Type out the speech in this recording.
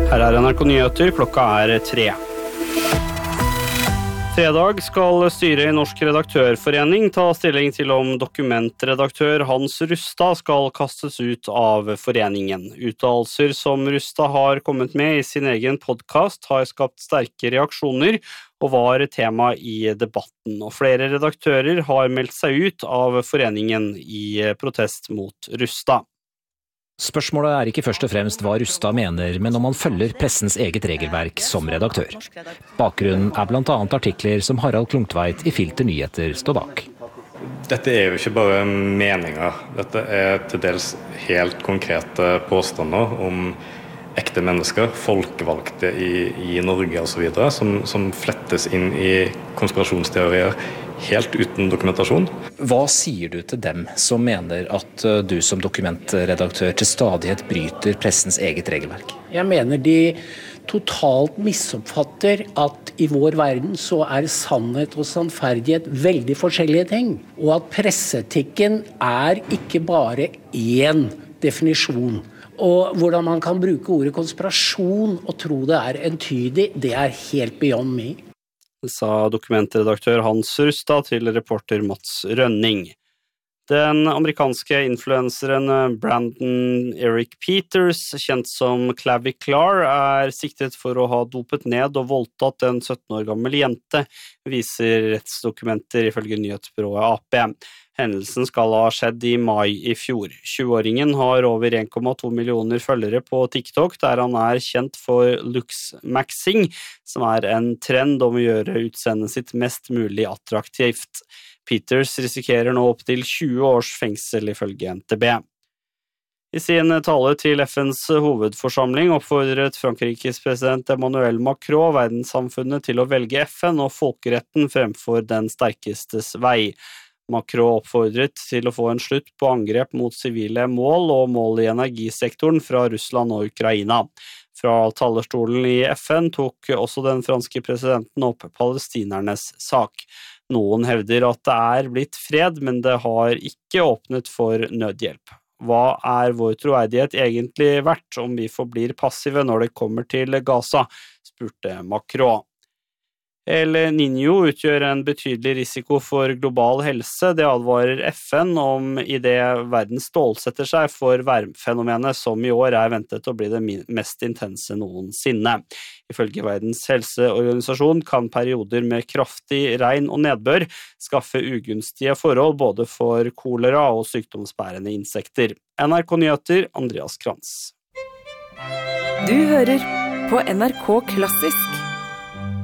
Her NRK Nyheter, klokka 3. Fredag skal styret i Norsk Redaktørforening ta stilling til om dokumentredaktør Hans Rustad skal kastes ut av foreningen. Uttalelser som Rustad har kommet med i sin egen podcast har skapt sterke reaksjoner og var tema i debatten. Og flere redaktører har meldt seg ut av foreningen i protest mot Rustad. Spørsmålet ikke først og fremst hva Rustad mener, men om han følger pressens eget regelverk som redaktør. Bakgrunnen blant annet artikler som Harald Klungtveit i Filter Nyheter står bak. Dette jo ikke bare meninger. Dette til dels helt konkrete påstander om ekte mennesker, folkevalgte i Norge og så videre, som flettes inn i konspirasjonsteorier helt uten dokumentasjon. Hva sier du til dem som mener at du som dokumentredaktør til stadighet bryter pressens eget regelverk? Jeg mener de totalt misoppfatter at i vår verden så sannhet og sannferdighet veldig forskjellige ting, og at presseetikken ikke bare én definisjon. Og hvordan man kan bruke ordet konspirasjon og tro det entydig, det helt beyond me. Det sa dokumentredaktør Hans Rustad til reporter Mats Rønning. Den amerikanske influenseren Brandon Eric Peters, kjent som Clavi Clark, siktet for å ha dopet ned og voldtatt en 17 år gammel jente, viser rettsdokumenter ifølge nyhetsbyrået AP. Hendelsen skal ha skjedd i mai i fjor. 20-åringen har over 1,2 millioner følgere på TikTok, der han kjent for looks-maxing, som en trend om å gjøre utseendet sitt mest mulig attraktivt. Peters risikerer nå opp til 20 års fengsel ifølge NTB. I sin tale til FNs hovedforsamling oppfordret Frankrikes president Emmanuel Macron verdenssamfunnet til å velge FN og folkeretten fremfor den sterkestes vei. Macron oppfordret til å få en slutt på angrep mot sivile mål og mål i energisektoren fra Russland og Ukraina. Fra talerstolen i FN tok også den franske presidenten opp palestinernes sak. Noen hevder at det blitt fred, men det har ikke åpnet for nødhjelp. Hva vår troverdighet egentlig verdt om vi forblir passive når det kommer til Gaza, spurte Macron. El Niño utgjør en betydelig risiko for global helse. Det advarer FN om i det verden stålsetter seg for værfenomenet som i år ventet å bli det mest intense noensinne. Ifølge Verdens helseorganisasjon kan perioder med kraftig regn og nedbør skaffe ugunstige forhold både for kolera og sykdomsbærende insekter. NRK Nyheter, Andreas Krantz. Du hører på NRK Klassisk.